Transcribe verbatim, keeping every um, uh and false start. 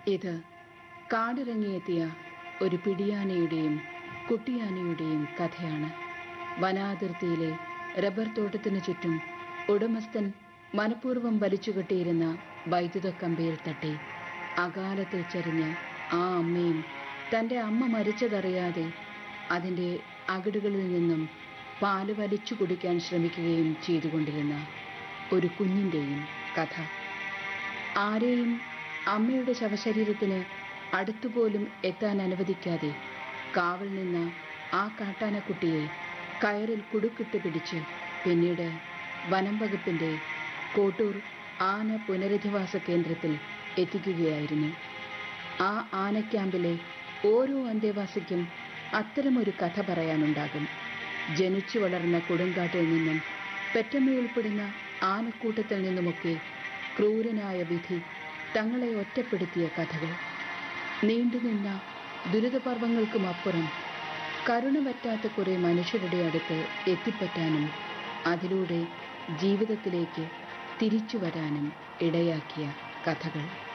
ഇത് കാടിറങ്ങിയെത്തിയ ഒരു പിടിയാനയുടെയും കുട്ടിയാനയുടെയും കഥയാണ്. വനാതിർത്തിയിലെ റബ്ബർ തോട്ടത്തിനു ചുറ്റും ഉടമസ്ഥൻ മനഃപൂർവ്വം വലിച്ചുകെട്ടിയിരുന്ന വൈദ്യുത കമ്പിയിൽ തട്ടി അകാലത്തിൽ ചരിഞ്ഞ ആ അമ്മയും തൻ്റെ അമ്മ മരിച്ചതറിയാതെ അതിൻ്റെ അകിടുകളിൽ നിന്നും പാല് വലിച്ചു കുടിക്കാൻ ശ്രമിക്കുകയും ചെയ്തുകൊണ്ടിരുന്ന ഒരു കുഞ്ഞിൻ്റെയും കഥ. ആരെയും അമ്മയുടെ ശവശരീരത്തിന് അടുത്തുപോലും എത്താൻ അനുവദിക്കാതെ കാവൽ നിന്ന ആ കാട്ടാനക്കുട്ടിയെ കയറിൽ കുടുക്കിട്ട് പിടിച്ച് പിന്നീട് വനം വകുപ്പിൻ്റെ കോട്ടൂർ ആന പുനരധിവാസ കേന്ദ്രത്തിൽ എത്തിക്കുകയായിരുന്നു. ആ ആന ക്യാമ്പിലെ ഓരോ അന്തേവാസിക്കും അത്തരമൊരു കഥ പറയാനുണ്ടാകും. ജനിച്ചു വളർന്ന കൊടുങ്കാട്ടിൽ നിന്നും പെറ്റമ്മയുൾപ്പെടുന്ന ആനക്കൂട്ടത്തിൽ നിന്നുമൊക്കെ ക്രൂരനായ വിധി തങ്ങളെ ഒറ്റപ്പെടുത്തിയ കഥകൾ. നീണ്ടുനിന്ന ദുരിതപർവങ്ങൾക്കുമപ്പുറം കരുണ പറ്റാത്ത കുറെ മനുഷ്യരുടെ അടുത്ത് എത്തിപ്പറ്റാനും അതിലൂടെ ജീവിതത്തിലേക്ക് തിരിച്ചു വരാനും ഇടയാക്കിയ കഥകൾ.